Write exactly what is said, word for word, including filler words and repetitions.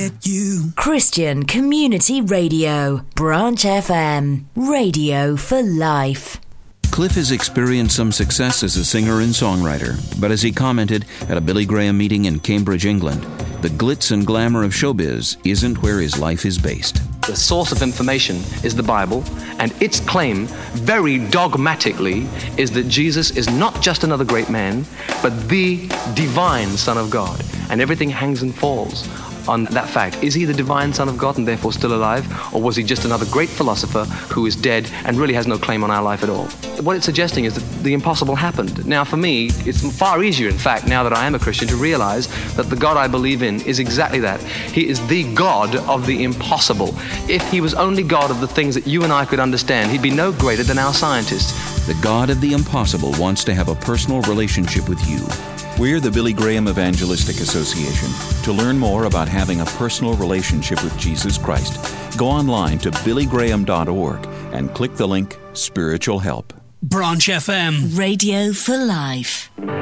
You. Christian Community Radio, Branch F M, radio for life. Cliff has experienced some success as a singer and songwriter, but as he commented at a Billy Graham meeting in Cambridge, England, the glitz and glamour of showbiz isn't where his life is based. The source of information is the Bible, and its claim, very dogmatically, is that Jesus is not just another great man, but the divine Son of God. And everything hangs and falls on that fact. Is he the divine Son of God and therefore still alive, or was he just another great philosopher who is dead and really has no claim on our life at all? What it's suggesting is that the impossible happened. Now for me, it's far easier, in fact, now that I am a Christian, to realize that the God I believe in is exactly that. He is the God of the impossible. If he was only God of the things that you and I could understand, he'd be no greater than our scientists. The God of the impossible wants to have a personal relationship with you. We're the Billy Graham Evangelistic Association. To learn more about having a personal relationship with Jesus Christ, go online to billy graham dot org and click the link Spiritual Help. Branch F M, radio for life.